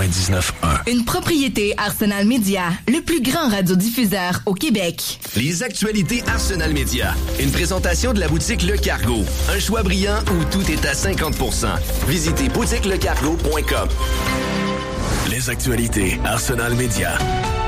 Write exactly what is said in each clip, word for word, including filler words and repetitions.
quatre-vingt-dix-neuf un. Une propriété Arsenal Média, le plus grand radiodiffuseur au Québec. Les actualités Arsenal Média. Une présentation de la boutique Le Cargo. Un choix brillant où tout est à cinquante pour cent. Visitez boutique le cargo point com. Les actualités Arsenal Média.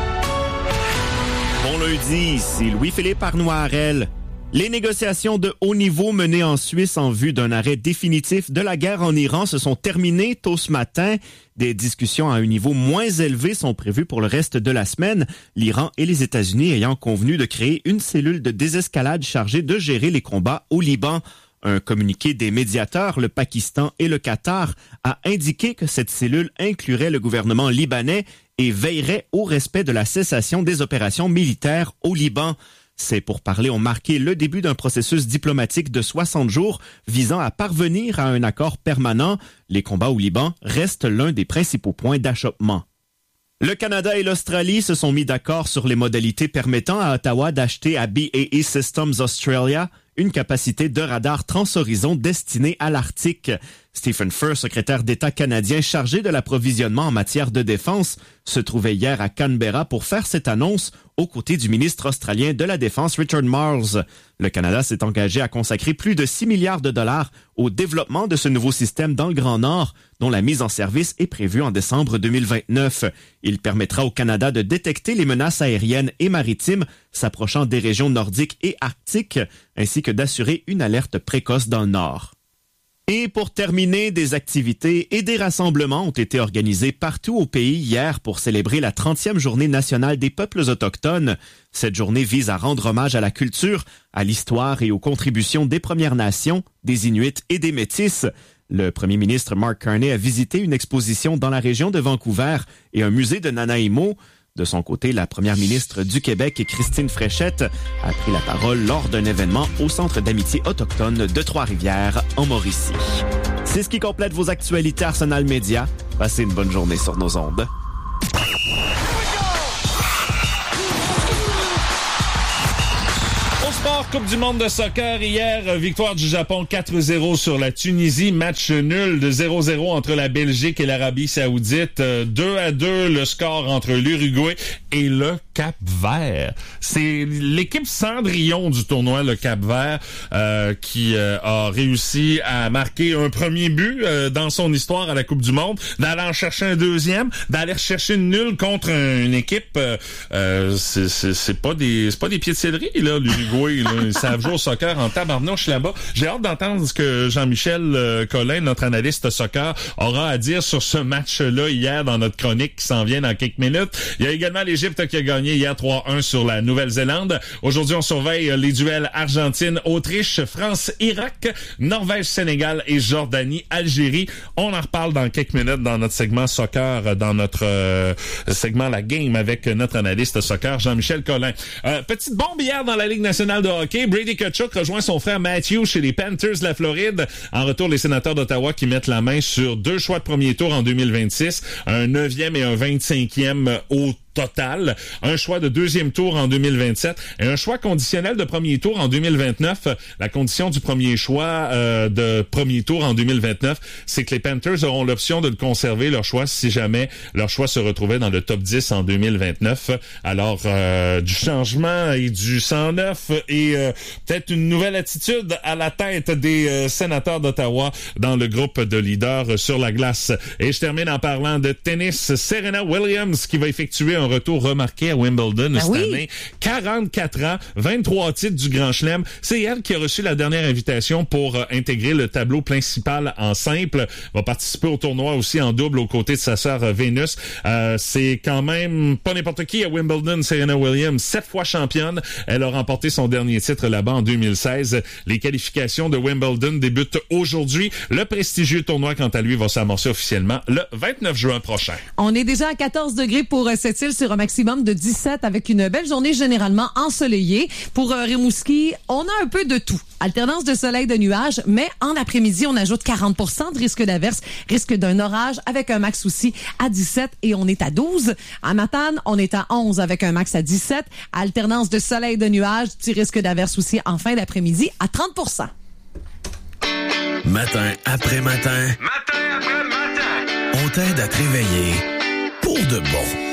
Bon lundi, ici Louis-Philippe Arnoirel. Les négociations de haut niveau menées en Suisse en vue d'un arrêt définitif de la guerre en Iran se sont terminées tôt ce matin. Des discussions à un niveau moins élevé sont prévues pour le reste de la semaine, l'Iran et les États-Unis ayant convenu de créer une cellule de désescalade chargée de gérer les combats au Liban. Un communiqué des médiateurs, le Pakistan et le Qatar, a indiqué que cette cellule inclurait le gouvernement libanais et veillerait au respect de la cessation des opérations militaires au Liban. Ces pourparlers ont marqué le début d'un processus diplomatique de soixante jours visant à parvenir à un accord permanent. Les combats au Liban restent l'un des principaux points d'achoppement. Le Canada et l'Australie se sont mis d'accord sur les modalités permettant à Ottawa d'acheter à B A E Systems Australia une capacité de radar transhorizon destinée à l'Arctique. Stephen Furr, secrétaire d'État canadien chargé de l'approvisionnement en matière de défense, se trouvait hier à Canberra pour faire cette annonce aux côtés du ministre australien de la Défense Richard Marles. Le Canada s'est engagé à consacrer plus de six milliards de dollars au développement de ce nouveau système dans le Grand Nord, dont la mise en service est prévue en décembre deux mille vingt-neuf. Il permettra au Canada de détecter les menaces aériennes et maritimes s'approchant des régions nordiques et arctiques, ainsi que d'assurer une alerte précoce dans le Nord. Et pour terminer, des activités et des rassemblements ont été organisés partout au pays hier pour célébrer la trentième journée nationale des peuples autochtones. Cette journée vise à rendre hommage à la culture, à l'histoire et aux contributions des Premières Nations, des Inuits et des Métis. Le premier ministre Mark Carney a visité une exposition dans la région de Vancouver et un musée de Nanaimo. De son côté, la première ministre du Québec, Christine Fréchette, a pris la parole lors d'un événement au Centre d'amitié autochtone de Trois-Rivières, en Mauricie. C'est ce qui complète vos actualités Arsenal Média. Passez une bonne journée sur nos ondes. Sport, Coupe du monde de soccer hier, victoire du Japon quatre zéro sur la Tunisie, match nul de zéro zéro entre la Belgique et l'Arabie Saoudite, deux à deux le score entre l'Uruguay et le Cap-Vert. C'est l'équipe Cendrillon du tournoi, le Cap-Vert, euh, qui euh, a réussi à marquer un premier but euh, dans son histoire à la Coupe du monde, d'aller en chercher un deuxième, d'aller chercher une nulle contre une équipe, euh, euh, c'est, c'est, c'est pas des c'est pas des pieds de céleri, là, l'Uruguay. Là, ils savent jouer au soccer en tabarnouche là-bas. J'ai hâte d'entendre ce que Jean-Michel euh, Collin, notre analyste soccer, aura à dire sur ce match-là hier dans notre chronique qui s'en vient dans quelques minutes. Il y a également l'Égypte qui a gagné hier trois un sur la Nouvelle-Zélande. Aujourd'hui, on surveille les duels Argentine-Autriche, France-Irak, Norvège-Sénégal et Jordanie-Algérie. On en reparle dans quelques minutes dans notre segment soccer, dans notre euh, segment La Game avec notre analyste soccer, Jean-Michel Collin. Euh, petite bombe hier dans la Ligue nationale de hockey. Brady Tkachuk rejoint son frère Matthew chez les Panthers de la Floride. En retour, les sénateurs d'Ottawa qui mettent la main sur deux choix de premier tour en deux mille vingt-six, un neuvième et un vingt-cinquième au total, un choix de deuxième tour en deux mille vingt-sept et un choix conditionnel de premier tour en deux mille vingt-neuf. La condition du premier choix euh, de premier tour en deux mille vingt-neuf, c'est que les Panthers auront l'option de conserver leur choix si jamais leur choix se retrouvait dans le top dix en deux mille vingt-neuf. Alors, euh, du changement et du cent neuf et euh, peut-être une nouvelle attitude à la tête des euh, sénateurs d'Ottawa dans le groupe de leaders sur la glace. Et je termine en parlant de tennis. Serena Williams qui va effectuer un retour remarqué à Wimbledon ben cette oui. année. quarante-quatre ans, vingt-trois titres du Grand Chelem. C'est elle qui a reçu la dernière invitation pour euh, intégrer le tableau principal en simple. Va participer au tournoi aussi en double aux côtés de sa sœur euh, Venus. Euh, c'est quand même pas n'importe qui à Wimbledon, Serena Williams, sept fois championne. Elle a remporté son dernier titre là-bas en deux mille seize. Les qualifications de Wimbledon débutent aujourd'hui. Le prestigieux tournoi, quant à lui, va s'amorcer officiellement le vingt-neuf juin prochain. On est déjà à quatorze degrés pour euh, cette île sur un maximum de dix-sept avec une belle journée généralement ensoleillée. Pour euh, Rimouski, on a un peu de tout. Alternance de soleil, de nuages, mais en après-midi, on ajoute quarante pour cent de risque d'averse, risque d'un orage avec un max aussi à dix-sept et on est à douze. À Matane, on est à onze avec un max à dix-sept. Alternance de soleil, de nuages, petit risque d'averse aussi en fin d'après-midi à trente pour cent. Matin après matin. Matin après matin. On t'aide à te réveiller de bon.